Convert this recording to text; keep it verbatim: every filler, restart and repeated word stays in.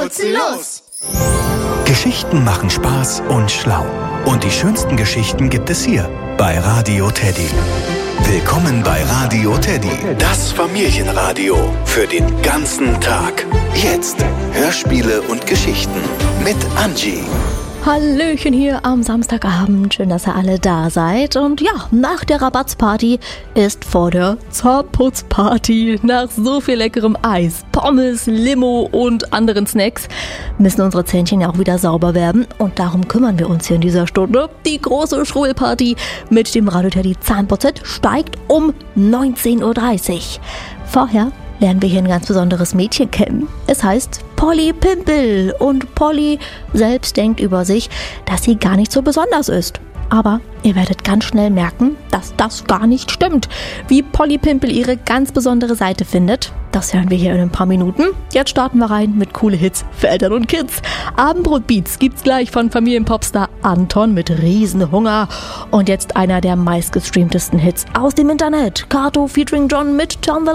putzen los! Geschichten machen Spaß und schlau. Und die schönsten Geschichten gibt es hier bei Radio Teddy. Willkommen bei Radio Teddy, das Familienradio für den ganzen Tag. Jetzt Hörspiele und Geschichten mit Angie. Hallöchen hier am Samstagabend, schön, dass ihr alle da seid. Und ja, nach der Rabatzparty ist vor der Zahnputzparty. Nach so viel leckerem Eis, Pommes, Limo und anderen Snacks müssen unsere Zähnchen ja auch wieder sauber werden. Und darum kümmern wir uns hier in dieser Stunde. Die große Schrubbelparty mit dem Radio Teddy Zahnputz steigt um neunzehn Uhr dreißig. Vorher lernen wir hier ein ganz besonderes Mädchen kennen. Es heißt Polly Pimpel und Polly selbst denkt über sich, dass sie gar nicht so besonders ist. Aber ihr werdet ganz schnell merken, dass das gar nicht stimmt. Wie Polly Pimpel ihre ganz besondere Seite findet, das hören wir hier in ein paar Minuten. Jetzt starten wir rein mit coole Hits für Eltern und Kids. Abendbrotbeats gibt's gleich von Familienpopstar Anton mit Riesenhunger. Und jetzt einer der meistgestreamtesten Hits aus dem Internet. Kato featuring John mit Turn the